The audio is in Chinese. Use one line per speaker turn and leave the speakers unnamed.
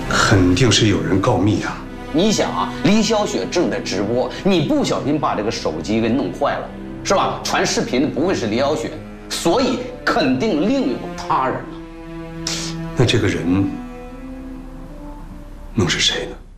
肯定是有人告密啊！
你想啊，李小雪正在直播，你不小心把这个手机给弄坏了，是吧？传视频的不会是李小雪，所以肯定另有他人了。
那这个人能是谁呢？